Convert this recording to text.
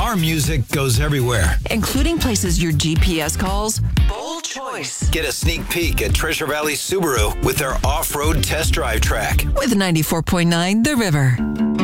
Our music goes everywhere, including places your GPS calls bold choice. Get a sneak peek at Treasure Valley Subaru with their off-road test drive track. With 94.9 The River.